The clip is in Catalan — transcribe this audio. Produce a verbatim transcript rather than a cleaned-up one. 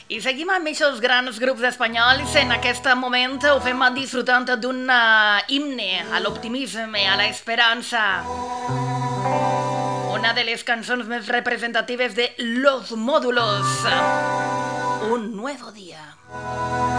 I seguim amb aquests grans grups espanyols. En aquest moment ho fem disfrutant d'un uh, himne a l'optimisme, a l'esperança. Una de les cançons més representatives de Los Módulos. Un nuevo día.